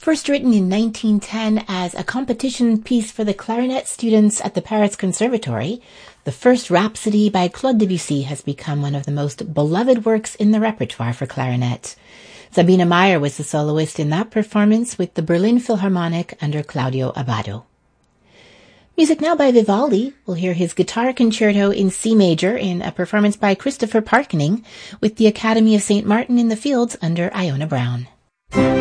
First written in 1910 as a competition piece for the clarinet students at the Paris Conservatory, the first Rhapsody by Claude Debussy has become one of the most beloved works in the repertoire for clarinet. Sabine Meyer was the soloist in that performance with the Berlin Philharmonic under Claudio Abbado. Music now by Vivaldi. We'll hear his guitar concerto in C major in a performance by Christopher Parkening with the Academy of St. Martin in the Fields under Iona Brown.